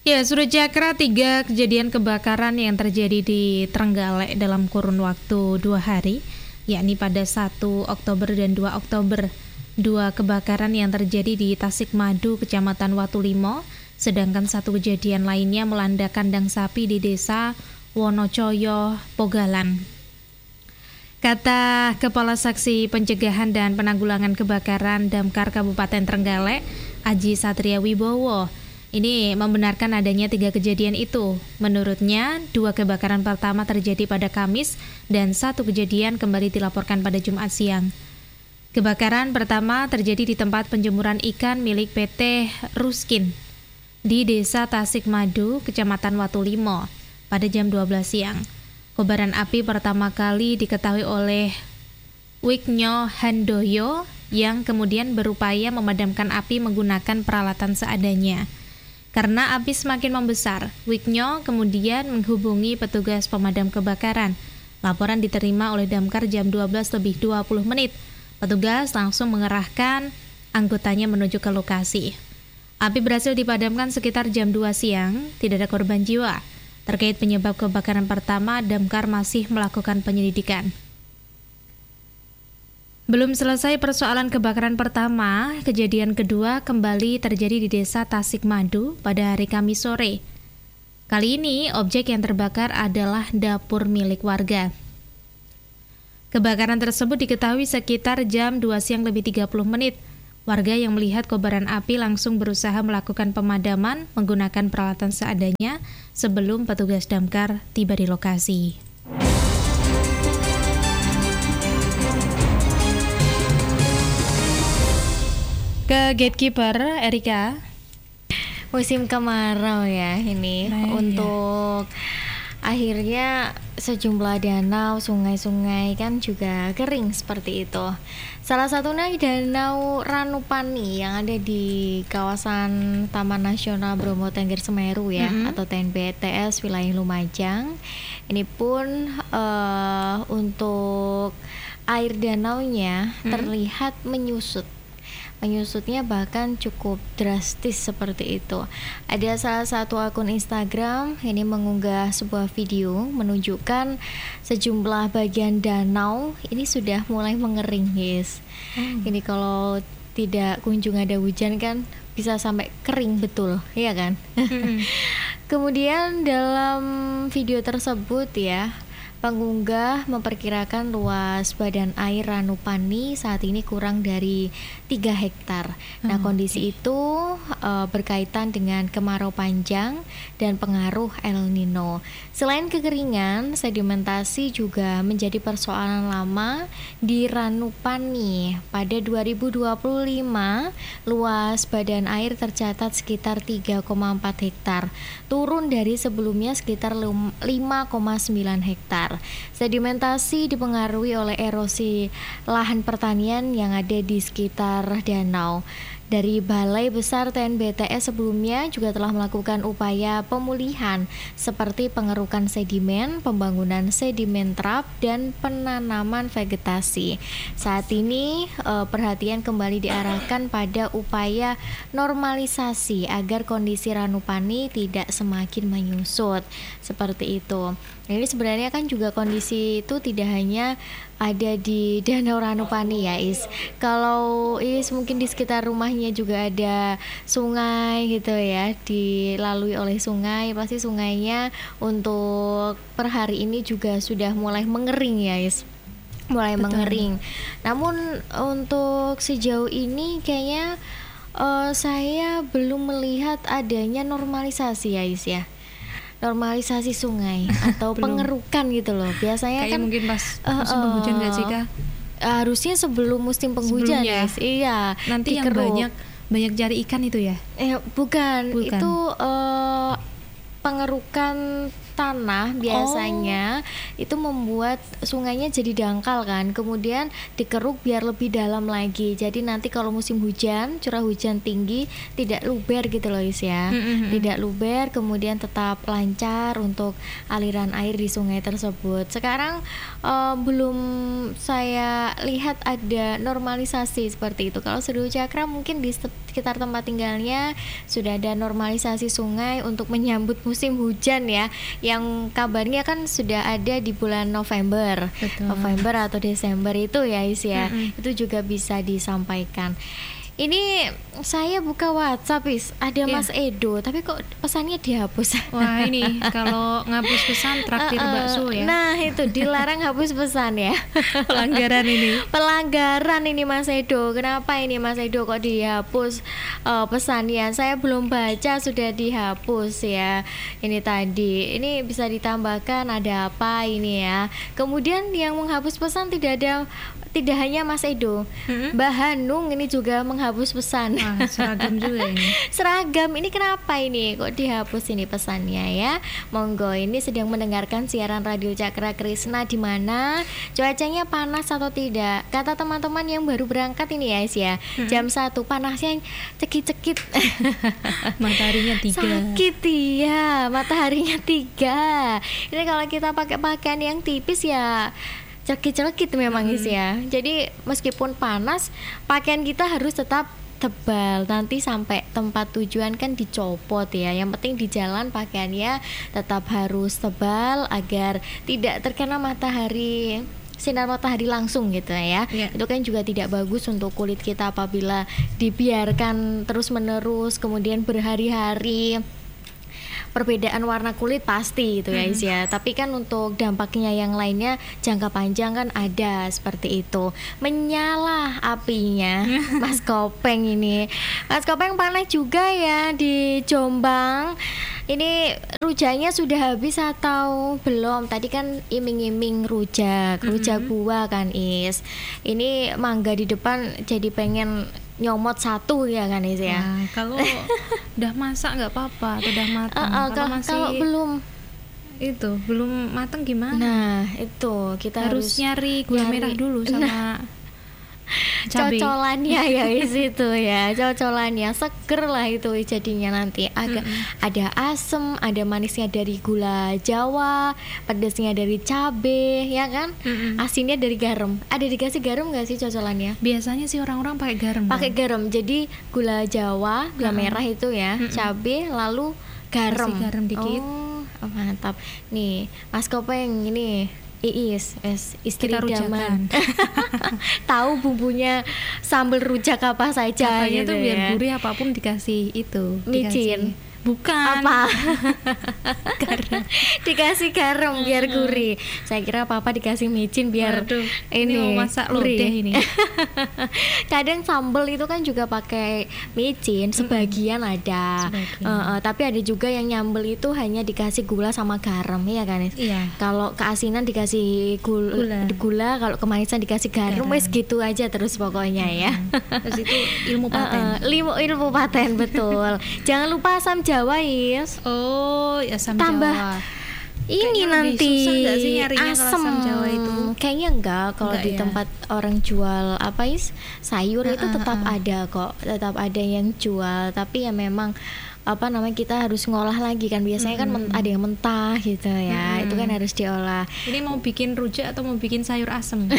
Ya, Surya Cakra, 3 kejadian kebakaran yang terjadi di Trenggalek dalam kurun waktu 2 hari, yakni pada 1 Oktober dan 2 Oktober. 2 kebakaran yang terjadi di Tasikmadu, Kecamatan Watulimo, sedangkan 1 kejadian lainnya melanda kandang sapi di Desa Wonocoyo, Pogalan. Kata Kepala Saksi Pencegahan dan Penanggulangan Kebakaran Damkar Kabupaten Trenggalek, Aji Satria Wibowo, ini membenarkan adanya 3 kejadian itu. Menurutnya, 2 kebakaran pertama terjadi pada Kamis dan 1 kejadian kembali dilaporkan pada Jumat siang. Kebakaran pertama terjadi di tempat penjemuran ikan milik PT Ruskin di Desa Tasikmadu, Kecamatan Watulimo, pada jam 12 siang. Kobaran api pertama kali diketahui oleh Wiknyo Handoyo yang kemudian berupaya memadamkan api menggunakan peralatan seadanya. Karena api semakin membesar, Wiknyo kemudian menghubungi petugas pemadam kebakaran. Laporan diterima oleh Damkar jam 12:20. Petugas langsung mengerahkan anggotanya menuju ke lokasi. Api berhasil dipadamkan sekitar jam 2 siang, tidak ada korban jiwa. Terkait penyebab kebakaran pertama, Damkar masih melakukan penyelidikan. Belum selesai persoalan kebakaran pertama, kejadian kedua kembali terjadi di Desa Tasikmadu pada hari Kamis sore. Kali ini, objek yang terbakar adalah dapur milik warga. Kebakaran tersebut diketahui sekitar jam 2 siang lebih 30. Warga yang melihat kobaran api langsung berusaha melakukan pemadaman menggunakan peralatan seadanya sebelum petugas damkar tiba di lokasi. Ke gatekeeper, Erika. Musim kemarau ya ini untuk akhirnya sejumlah danau, sungai-sungai kan juga kering seperti itu. Salah satunya Danau Ranupani yang ada di kawasan Taman Nasional Bromo Tengger Semeru ya, atau TNBTS wilayah Lumajang. Ini pun untuk air danaunya terlihat menyusut. Menyusutnya bahkan cukup drastis seperti itu. Ada salah satu akun Instagram ini mengunggah sebuah video menunjukkan sejumlah bagian danau ini sudah mulai mengering, guys. Ini kalau tidak kunjung ada hujan kan bisa sampai kering betul, ya kan? Kemudian dalam video tersebut ya, pengunggah memperkirakan luas badan air Ranupani saat ini kurang dari 3 hektar. Nah, kondisi itu berkaitan dengan kemarau panjang dan pengaruh El Nino. Selain kekeringan, sedimentasi juga menjadi persoalan lama di Ranupani. Pada 2025, luas badan air tercatat sekitar 3,4 hektar, turun dari sebelumnya sekitar 5,9 hektar. Sedimentasi dipengaruhi oleh erosi lahan pertanian yang ada di sekitar danau. Dari Balai Besar TNBTS sebelumnya juga telah melakukan upaya pemulihan seperti pengerukan sedimen, pembangunan sedimen trap, dan penanaman vegetasi. Saat ini perhatian kembali diarahkan pada upaya normalisasi agar kondisi Ranupani tidak semakin menyusut. Seperti itu. Ini sebenarnya kan juga kondisi itu tidak hanya ada di Danau Ranupani ya, Is. Kalau Is mungkin di sekitar rumahnya juga ada sungai gitu ya, dilalui oleh sungai, pasti sungainya untuk per hari ini juga sudah mulai mengering ya, Is. Mulai mengering. Namun untuk sejauh ini kayaknya saya belum melihat adanya normalisasi ya, Is ya. Normalisasi sungai atau pengerukan gitu loh. Biasanya kayak kan mungkin pas musim penghujan nggak sih, Kak? Harusnya sebelum musim penghujan ya. Iya. Nanti dikeruk. yang banyak cari ikan itu ya? Bukan. Itu pengerukan tanah biasanya itu membuat sungainya jadi dangkal kan, kemudian dikeruk biar lebih dalam lagi. Jadi nanti kalau musim hujan, curah hujan tinggi tidak luber gitu loh Is ya. Tidak luber, kemudian tetap lancar untuk aliran air di sungai tersebut. Sekarang belum saya lihat ada normalisasi seperti itu. Kalau Seru Cakra mungkin di sekitar tempat tinggalnya sudah ada normalisasi sungai untuk menyambut musim hujan ya, yang kabarnya kan sudah ada di bulan November. Betul. November atau Desember itu ya Is ya. Itu juga bisa disampaikan. Ini saya buka WhatsApp Is, ada Mas Edo, tapi kok pesannya dihapus. Wah, ini kalau ngapus pesan traktir bakso ya. Nah, itu dilarang hapus pesan ya. Pelanggaran ini. Pelanggaran ini Mas Edo. Kenapa ini Mas Edo kok dihapus pesannya? Saya belum baca sudah dihapus ya. Ini tadi. Ini bisa ditambahkan ada apa ini ya. Kemudian yang menghapus pesan tidak hanya Mas Edo, Mbak Hanung ini juga menghapus pesan. Wah, seragam juga ini. Seragam, ini kenapa ini kok dihapus ini pesannya ya? Monggo, ini sedang mendengarkan siaran Radio Cakra Krisna di mana cuacanya panas atau tidak? Kata teman-teman yang baru berangkat ini ya Is ya, jam 1 panasnya cekit-cekit. Mataharinya 3. Sakit ya, mataharinya 3. Ini kalau kita pakai pakaian yang tipis ya celkit-celkit memang Is ya. Jadi meskipun panas, pakaian kita harus tetap tebal. Nanti sampai tempat tujuan kan dicopot ya. Yang penting di jalan pakaiannya tetap harus tebal agar tidak terkena matahari, sinar matahari langsung gitu ya. Itu kan juga tidak bagus untuk kulit kita apabila dibiarkan terus-menerus kemudian berhari-hari. Perbedaan warna kulit pasti itu ya Is ya. Tapi kan untuk dampaknya yang lainnya jangka panjang kan ada seperti itu. Menyala apinya Mas Kopeng ini. Mas Kopeng panas juga ya di Jombang. Ini rujaknya sudah habis atau belum? Tadi kan iming-iming rujak buah kan Is. Ini mangga di depan jadi pengen nyomot satu ya kan Is ya. Nah, kalau udah masak nggak apa-apa atau udah matang. Kalau belum matang gimana? Nah itu kita harus nyari gula merah dulu sama cabai. Cocolannya ya Is itu ya, cocolannya seger lah itu jadinya nanti agak ada asem, ada manisnya dari gula Jawa, pedasnya dari cabai ya kan, asinnya dari garam. Ada dikasih garam nggak sih cocolannya? Biasanya sih orang-orang pakai garam. Pakai garam, jadi gula Jawa, gula merah itu ya, cabai lalu garam. Kasih garam dikit. Oh mantap. Nih Mas Kopeng ini Iis, istri idaman. Tahu bumbunya sambal rujak apa saja katanya gitu tuh biar ya. gurih apapun dikasih itu. Micin. Bukan. Apa? Garam. Dikasih garam biar gurih. Saya kira apa dikasih micin biar ini mau masak lodeh ini. Kadang sambal itu kan juga pakai micin, sebagian ada. Tapi ada juga yang nyambel itu hanya dikasih gula sama garam ya kan? Iya. Kalau keasinan dikasih gula, kalau kemanisan dikasih garam, wes gitu aja terus pokoknya ya. Terus itu ilmu paten. Ilmu paten betul. Jangan lupa asam Jawa Is. Oh, asam Tambah Jawa. Ini Kayaknya nanti nyarinya asam Jawa itu. Kayaknya enggak kalau Enggak di ya? tempat orang jual apa Is sayur itu tetap ada kok, tetap ada yang jual, tapi ya memang apa namanya kita harus ngolah lagi kan biasanya kan ada yang mentah gitu ya, itu kan harus diolah. Ini mau bikin rujak atau mau bikin sayur asem?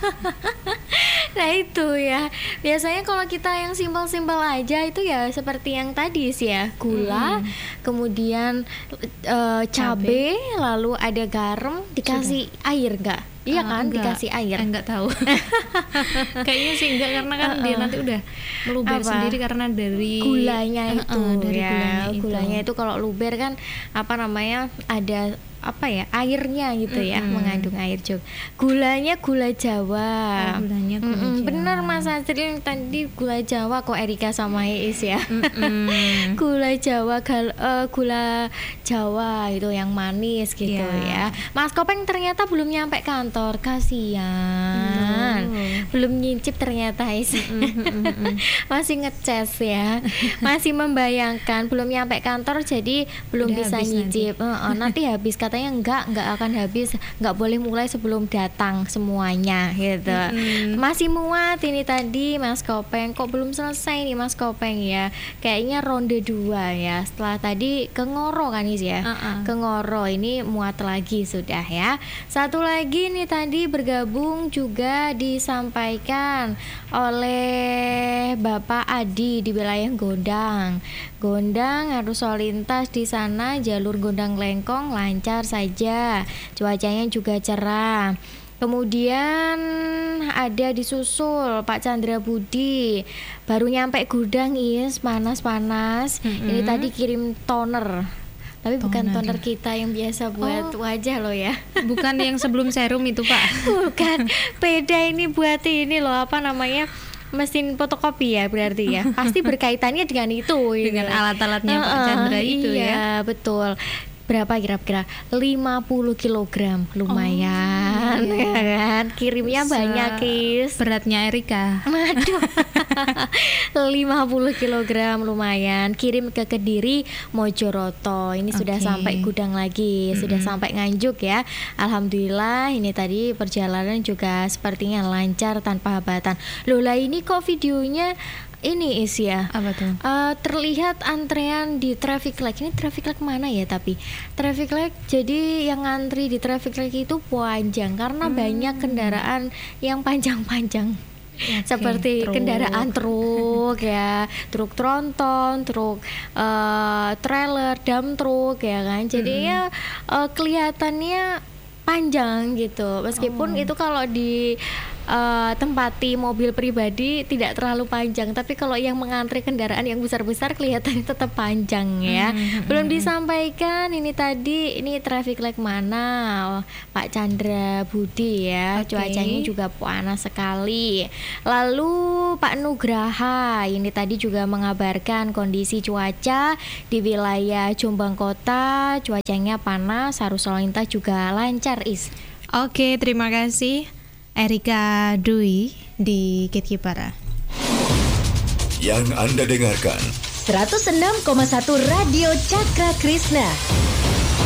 Nah itu ya, biasanya kalau kita yang simpel-simpel aja itu ya seperti yang tadi sih ya, gula, kemudian cabai, lalu ada garam, dikasih air enggak? Iya kan, enggak. dikasih air. Enggak tahu. Kayaknya sih enggak, karena kan dia nanti udah meluber sendiri karena dari gulanya itu dari ya. gulanya itu kalau luber kan apa namanya ada apa ya airnya gitu ya, mengandung air juga. Gulanya gula Jawa. Gulanya gula Jawa. Bener Mas Azril tadi gula Jawa kok Erika sama Iis ya. Gula Jawa gula Jawa itu yang manis gitu ya. Mas Kopeng ternyata belum nyampe kantor, kasihan. Belum nyincip ternyata Iis. Masih ngeces ya. Masih membayangkan belum nyampe kantor jadi belum udah bisa nyicip. Nanti habis kata katanya nggak akan habis, nggak boleh mulai sebelum datang semuanya gitu. Masih muat ini tadi Mas Kopeng, kok belum selesai nih Mas Kopeng ya, kayaknya ronde 2 ya, setelah tadi ke Ngoro kan Is ya. Ke Ngoro ini muat lagi sudah ya. Satu lagi nih tadi bergabung juga disampaikan oleh Bapak Adi di wilayah Gondang arus lalu lintas di sana jalur Gondang Lengkong lancar saja, cuacanya juga cerah. Kemudian ada disusul Pak Chandra Budi, baru nyampe gudang Is, panas-panas. Ini tadi kirim toner, tapi bukan toner kita yang biasa buat wajah loh ya. Bukan yang sebelum serum itu Pak. Bukan, beda ini buat ini loh, apa namanya, mesin fotokopi ya berarti ya. Pasti berkaitannya dengan itu. Dengan alat-alatnya Pak Chandra itu ya. Iya betul. Berapa kira-kira? 50 kg, lumayan ya kan. Kirimnya banyak Is. Beratnya Erika. Aduh. 50 kg lumayan. Kirim ke Kediri, Mojoroto. Ini sudah sampai gudang lagi, sudah sampai Nganjuk ya. Alhamdulillah ini tadi perjalanan juga sepertinya lancar tanpa hambatan. Loh lah ini kok videonya ini Is ya, apa tuh? Terlihat antrean di traffic light. Ini traffic light mana ya? Tapi traffic light, jadi yang ngantri di traffic light itu panjang karena banyak kendaraan yang panjang-panjang. Seperti truk. Kendaraan truk ya, truk tronton, truk trailer, dump truk ya kan. Jadi ya kelihatannya panjang gitu. Meskipun itu kalau di tempati mobil pribadi tidak terlalu panjang, tapi kalau yang mengantri kendaraan yang besar-besar kelihatannya tetap panjang ya. Belum disampaikan ini tadi, ini traffic light mana Pak Chandra Budi ya. Cuacanya juga panas sekali. Lalu Pak Nugraha ini tadi juga mengabarkan kondisi cuaca di wilayah Jombang Kota, cuacanya panas, arus lalu lintas juga lancar Is. Oke, terima kasih Erika Dwi di Kitkipara. Yang Anda dengarkan 106,1 Radio Cakra Krishna.